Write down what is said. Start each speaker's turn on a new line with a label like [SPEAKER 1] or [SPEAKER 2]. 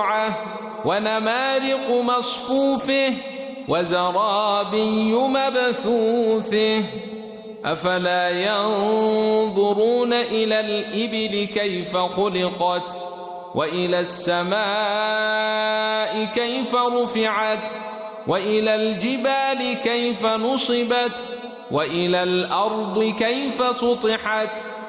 [SPEAKER 1] ونمارق مصفوفه وزرابي مبثوثه أفلا ينظرون إلى الإبل كيف خلقت وإلى السماء كيف رفعت وإلى الجبال كيف نصبت وإلى الأرض كيف سطحت